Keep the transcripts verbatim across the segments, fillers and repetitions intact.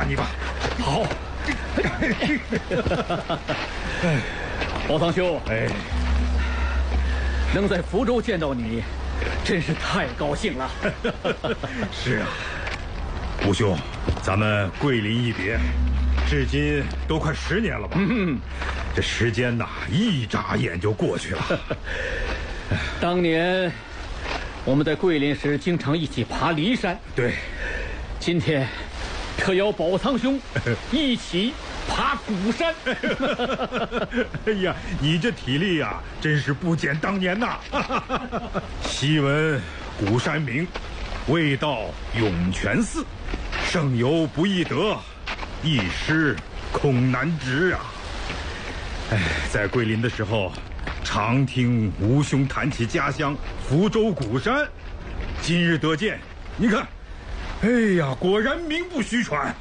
你吧。 好。宝堂兄， 哎， 能在福州见到你，真是太高兴了。 是啊，吴兄，咱们桂林一别，至今都快十年了吧？嗯，这时间呐，一眨眼就过去了。 当年我们在桂林时，经常一起爬骊山。 对， 今天特邀宝仓兄一起爬鼓山。 哎呀，你这体力呀、啊，真是不减当年呐！昔闻鼓山名，未到涌泉寺，胜游不易得，一失恐难值啊！哎，在桂林的时候，常听吴兄谈起家乡福州鼓山，今日得见，你看，哎呀，果然名不虚传。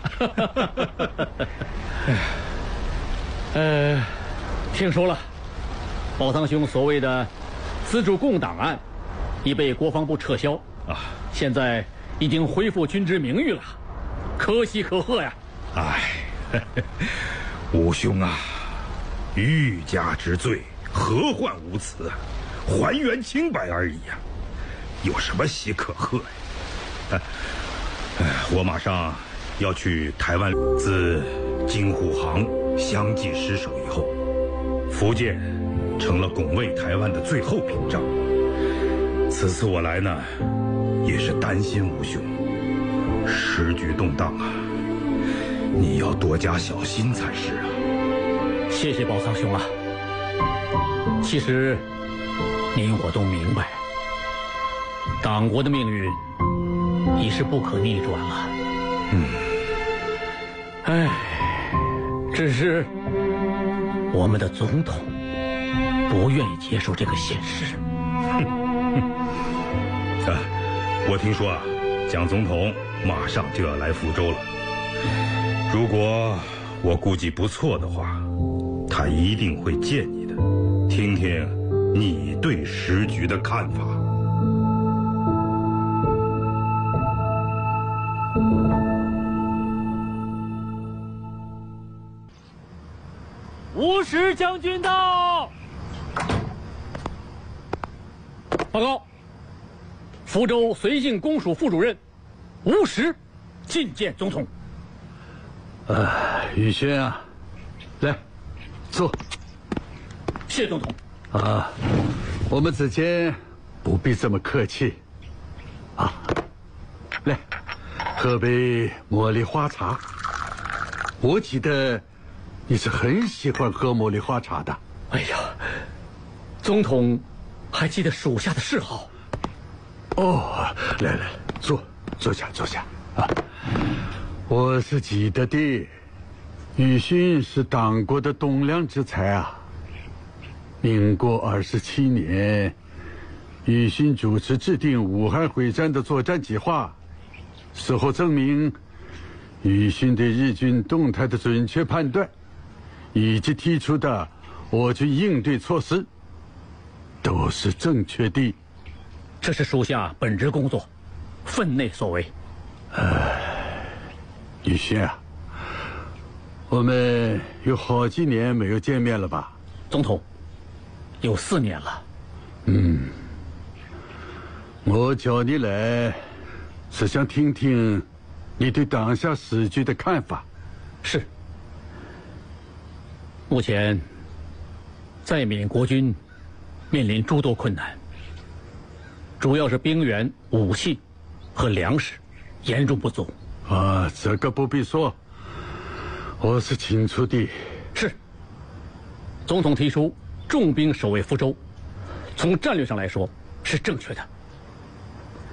呃，听说了，宝堂兄所谓的资助共党案已被国防部撤销啊，现在已经恢复军之名誉了，可喜可贺呀！ 哎，吴兄啊，欲加之罪，何患无辞啊？还原清白而已呀、啊，有什么喜可贺呀？哎，哎，我马上要去台湾。自金虎航相继失守以后，福建成了拱卫台湾的最后屏障。此次我来呢，也是担心吴兄，时局动荡啊，你要多加小心才是啊。 谢谢宝仓兄啊。其实您我都明白，党国的命运已是不可逆转了。嗯，唉，只是我们的总统不愿意接受这个现实。 啊，我听说啊，蒋总统马上就要来福州了。如果我估计不错的话，他一定会见你的，听听你对时局的看法。 吴石将军到。报告，福州绥靖公署副主任吴石觐见总统。 呃，宇轩啊，来，坐。 谢总统。 啊，我们之间不必这么客气。啊，来，喝杯茉莉花茶。我记得你是很喜欢喝茉莉花茶的。 哎呀，总统还记得属下的嗜好。 哦，来来，坐，坐下，坐下啊。我是记得的，宇勋是党国的栋梁之才啊。民国二十七年，宇勋主持制定武汉会战的作战计划，事后证明，宇勋对日军动态的准确判断，以及提出的我军应对措施，都是正确的。 这是属下本职工作，分内所为。 呃，宇勋啊，我们有好几年没有见面了吧？ 总统，有四年了。 嗯，我叫你来，是想听听你对当下时局的看法。 是。目前，在缅国军面临诸多困难，主要是兵源、武器和粮食严重不足。 啊，这个不必说，我是清楚的。 是。总统提出重兵守卫福州，从战略上来说是正确的。